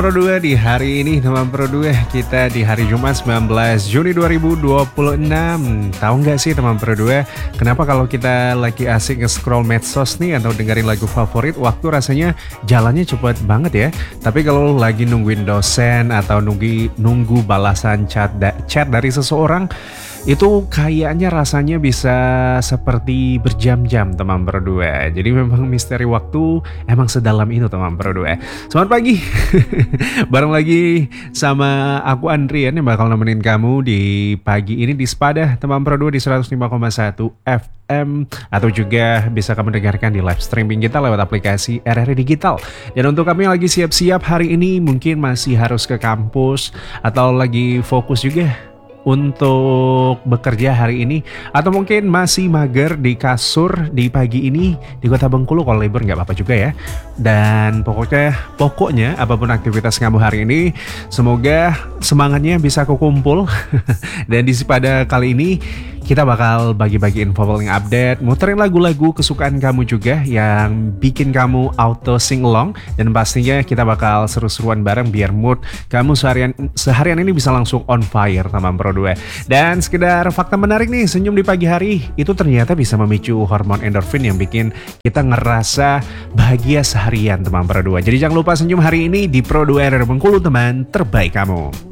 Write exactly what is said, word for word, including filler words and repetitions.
Pro dua di hari ini teman Pro dua, kita di hari Jumat sembilan belas Juni dua ribu dua puluh enam. Tahu nggak sih teman Pro dua, kenapa kalau kita lagi asik nge-scroll medsos nih atau dengerin lagu favorit, waktu rasanya jalannya cepet banget ya. Tapi kalau lagi nungguin dosen atau nunggu nunggu balasan chat da chat dari seseorang, itu kayaknya rasanya bisa seperti berjam-jam teman Pro dua. Jadi memang misteri waktu emang sedalam itu teman Pro dua. Selamat pagi. Bareng lagi sama aku Andrian yang bakal nemenin kamu di pagi ini di Sepada teman Pro dua di seratus lima koma satu F M, atau juga bisa kamu dengarkan di live streaming kita lewat aplikasi R R I Digital. Dan untuk kami yang lagi siap-siap hari ini mungkin masih harus ke kampus atau lagi fokus juga untuk bekerja hari ini, atau mungkin masih mager di kasur di pagi ini di Kota Bengkulu, kalau libur nggak apa-apa juga ya. Dan pokoknya pokoknya apapun aktivitas kamu hari ini, semoga semangatnya bisa kekumpul. Dan di pada kali ini kita bakal bagi-bagi info paling update, muterin lagu-lagu kesukaan kamu juga yang bikin kamu auto sing along, dan pastinya kita bakal seru-seruan bareng biar mood kamu seharian seharian ini bisa langsung on fire teman Pro dua. Dan sekedar fakta menarik nih, senyum di pagi hari itu ternyata bisa memicu hormon endorfin yang bikin kita ngerasa bahagia seharian teman Pro dua. Jadi jangan lupa senyum hari ini di Pro dua R R Bengkulu, teman terbaik kamu.